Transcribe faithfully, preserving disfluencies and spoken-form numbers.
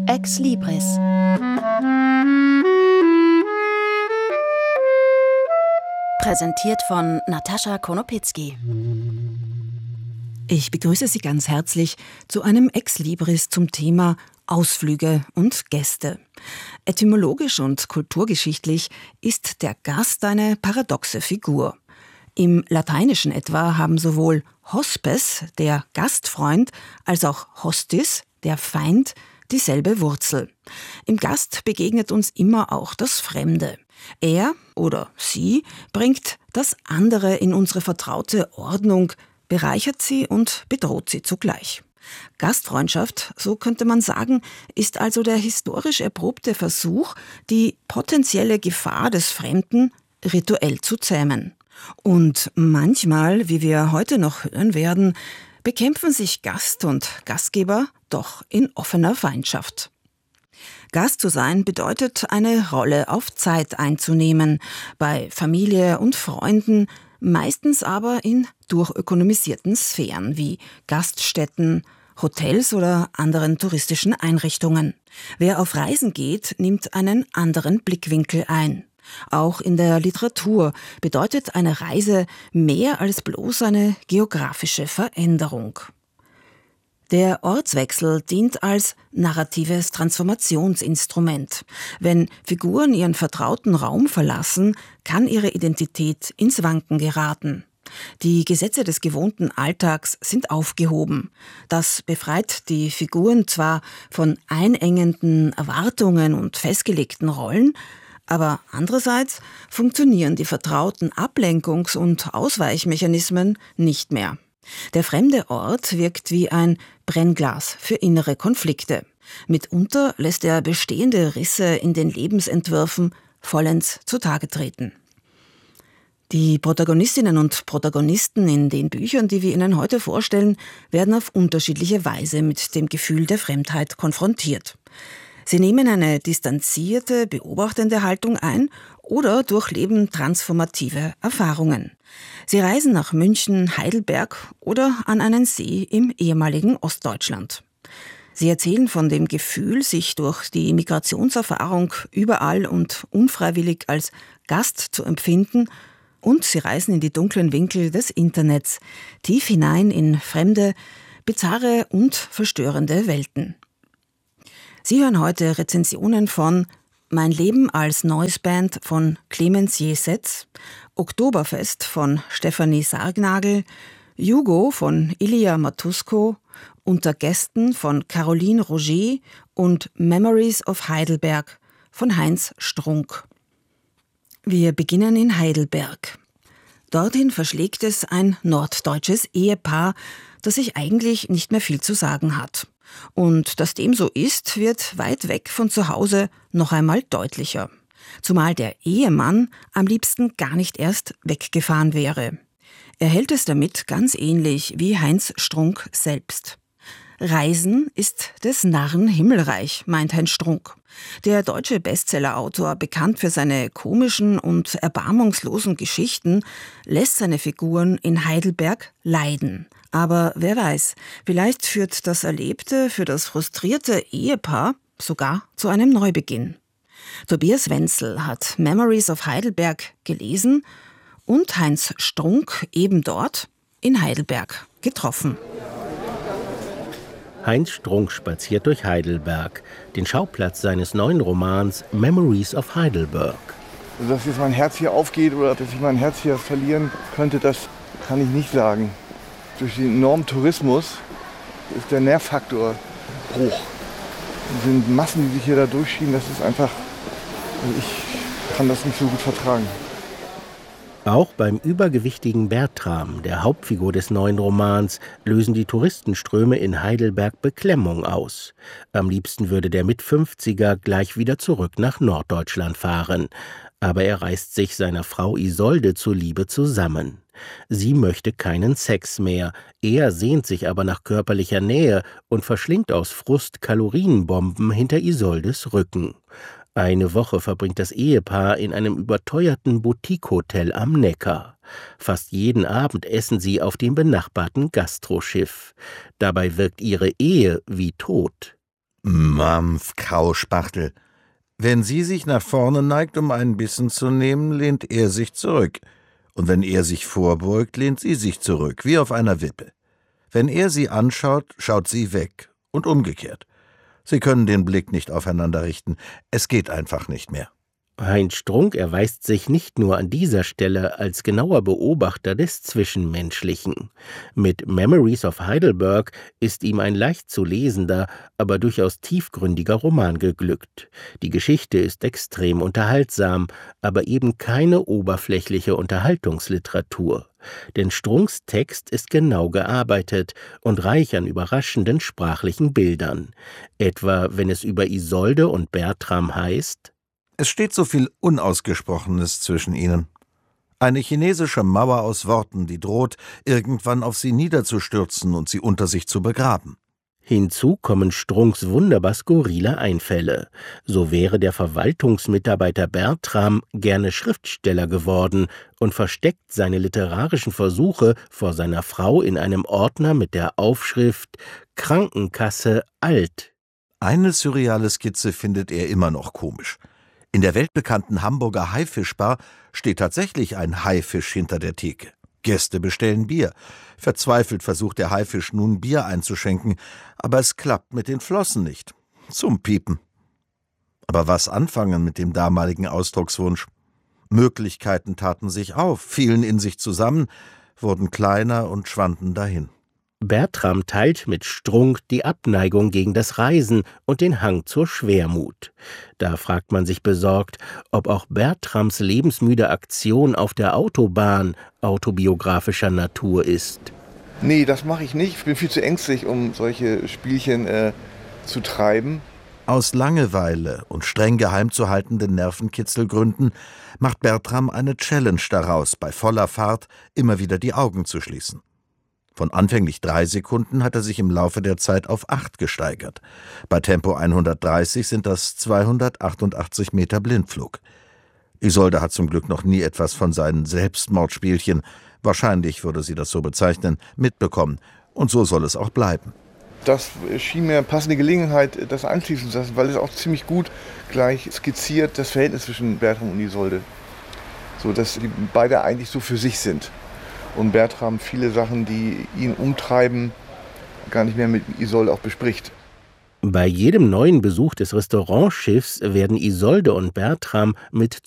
Ex Libris. Präsentiert von Natascha Konopitzky. Ich begrüße Sie ganz herzlich zu einem Ex Libris zum Thema Ausflüge und Gäste. Etymologisch und kulturgeschichtlich ist der Gast eine paradoxe Figur. Im Lateinischen etwa haben sowohl Hospes, der Gastfreund, als auch Hostis, der Feind, dieselbe Wurzel. Im Gast begegnet uns immer auch das Fremde. Er oder sie bringt das andere in unsere vertraute Ordnung, bereichert sie und bedroht sie zugleich. Gastfreundschaft, so könnte man sagen, ist also der historisch erprobte Versuch, die potenzielle Gefahr des Fremden rituell zu zähmen. Und manchmal, wie wir heute noch hören werden, bekämpfen sich Gast und Gastgeber doch in offener Feindschaft. Gast zu sein bedeutet, eine Rolle auf Zeit einzunehmen, bei Familie und Freunden, meistens aber in durchökonomisierten Sphären wie Gaststätten, Hotels oder anderen touristischen Einrichtungen. Wer auf Reisen geht, nimmt einen anderen Blickwinkel ein. Auch in der Literatur bedeutet eine Reise mehr als bloß eine geografische Veränderung. Der Ortswechsel dient als narratives Transformationsinstrument. Wenn Figuren ihren vertrauten Raum verlassen, kann ihre Identität ins Wanken geraten. Die Gesetze des gewohnten Alltags sind aufgehoben. Das befreit die Figuren zwar von einengenden Erwartungen und festgelegten Rollen, aber andererseits funktionieren die vertrauten Ablenkungs- und Ausweichmechanismen nicht mehr. Der fremde Ort wirkt wie ein Brennglas für innere Konflikte. Mitunter lässt er bestehende Risse in den Lebensentwürfen vollends zutage treten. Die Protagonistinnen und Protagonisten in den Büchern, die wir Ihnen heute vorstellen, werden auf unterschiedliche Weise mit dem Gefühl der Fremdheit konfrontiert. Sie nehmen eine distanzierte, beobachtende Haltung ein oder durchleben transformative Erfahrungen. Sie reisen nach München, Heidelberg oder an einen See im ehemaligen Ostdeutschland. Sie erzählen von dem Gefühl, sich durch die Migrationserfahrung überall und unfreiwillig als Gast zu empfinden, und sie reisen in die dunklen Winkel des Internets, tief hinein in fremde, bizarre und verstörende Welten. Sie hören heute Rezensionen von Mein Leben als Noiseband von Clemens Jesetz, Oktoberfest von Stefanie Sargnagel, Jugo von Ilya Matusko, Unter Gästen von Caroline Roger und Memories of Heidelberg von Heinz Strunk. Wir beginnen in Heidelberg. Dorthin verschlägt es ein norddeutsches Ehepaar, das sich eigentlich nicht mehr viel zu sagen hat. Und dass dem so ist, wird weit weg von zu Hause noch einmal deutlicher. Zumal der Ehemann am liebsten gar nicht erst weggefahren wäre. Er hält es damit ganz ähnlich wie Heinz Strunk selbst. Reisen ist des Narren Himmelreich, meint Heinz Strunk. Der deutsche Bestsellerautor, bekannt für seine komischen und erbarmungslosen Geschichten, lässt seine Figuren in Heidelberg leiden. Aber wer weiß, vielleicht führt das Erlebte für das frustrierte Ehepaar sogar zu einem Neubeginn. Tobias Wenzel hat Memories of Heidelberg gelesen und Heinz Strunk eben dort in Heidelberg getroffen. Heinz Strunk spaziert durch Heidelberg, den Schauplatz seines neuen Romans Memories of Heidelberg. Also, dass jetzt mein Herz hier aufgeht oder dass ich mein Herz hier verlieren könnte, das kann ich nicht sagen. Durch den enormen Tourismus ist der Nährfaktor hoch. Es sind Massen, die sich hier da durchschieben, das ist einfach, also ich kann das nicht so gut vertragen. Auch beim übergewichtigen Bertram, der Hauptfigur des neuen Romans, lösen die Touristenströme in Heidelberg Beklemmung aus. Am liebsten würde der Mitfünfziger gleich wieder zurück nach Norddeutschland fahren. Aber er reißt sich seiner Frau Isolde zuliebe zusammen. Sie möchte keinen Sex mehr, er sehnt sich aber nach körperlicher Nähe und verschlingt aus Frust Kalorienbomben hinter Isoldes Rücken. Eine Woche verbringt das Ehepaar in einem überteuerten Boutique-Hotel am Neckar. Fast jeden Abend essen sie auf dem benachbarten Gastroschiff. Dabei wirkt ihre Ehe wie tot. Mampf, Kauspachtel. Wenn sie sich nach vorne neigt, um einen Bissen zu nehmen, lehnt er sich zurück. Und wenn er sich vorbeugt, lehnt sie sich zurück, wie auf einer Wippe. Wenn er sie anschaut, schaut sie weg und umgekehrt. Sie können den Blick nicht aufeinander richten. Es geht einfach nicht mehr. Heinz Strunk erweist sich nicht nur an dieser Stelle als genauer Beobachter des Zwischenmenschlichen. Mit Memories of Heidelberg ist ihm ein leicht zu lesender, aber durchaus tiefgründiger Roman geglückt. Die Geschichte ist extrem unterhaltsam, aber eben keine oberflächliche Unterhaltungsliteratur. Denn Strunks Text ist genau gearbeitet und reich an überraschenden sprachlichen Bildern. Etwa, wenn es über Isolde und Bertram heißt: Es steht so viel Unausgesprochenes zwischen ihnen. Eine chinesische Mauer aus Worten, die droht, irgendwann auf sie niederzustürzen und sie unter sich zu begraben. Hinzu kommen Strunks wunderbar skurrile Einfälle. So wäre der Verwaltungsmitarbeiter Bertram gerne Schriftsteller geworden und versteckt seine literarischen Versuche vor seiner Frau in einem Ordner mit der Aufschrift »Krankenkasse alt«. Eine surreale Skizze findet er immer noch komisch. In der weltbekannten Hamburger Haifischbar steht tatsächlich ein Haifisch hinter der Theke. Gäste bestellen Bier. Verzweifelt versucht der Haifisch nun Bier einzuschenken, aber es klappt mit den Flossen nicht. Zum Piepen. Aber was anfangen mit dem damaligen Ausdruckswunsch? Möglichkeiten taten sich auf, fielen in sich zusammen, wurden kleiner und schwanden dahin. Bertram teilt mit Strunk die Abneigung gegen das Reisen und den Hang zur Schwermut. Da fragt man sich besorgt, ob auch Bertrams lebensmüde Aktion auf der Autobahn autobiografischer Natur ist. Nee, das mache ich nicht. Ich bin viel zu ängstlich, um solche Spielchen äh, zu treiben. Aus Langeweile und streng geheim zu haltenden Nervenkitzelgründen macht Bertram eine Challenge daraus, bei voller Fahrt immer wieder die Augen zu schließen. Von anfänglich drei Sekunden hat er sich im Laufe der Zeit auf acht gesteigert. Bei Tempo hundertdreißig sind das zweihundertachtundachtzig Meter Blindflug. Isolde hat zum Glück noch nie etwas von seinen Selbstmordspielchen, wahrscheinlich würde sie das so bezeichnen, mitbekommen. Und so soll es auch bleiben. Das schien mir eine passende Gelegenheit, das einschließen zu lassen, weil es auch ziemlich gut gleich skizziert das Verhältnis zwischen Bertram und Isolde. So, dass die beide eigentlich so für sich sind. Und Bertram viele Sachen, die ihn umtreiben, gar nicht mehr mit Isolde auch bespricht. Bei jedem neuen Besuch des Restaurantschiffs werden Isolde und Bertram mit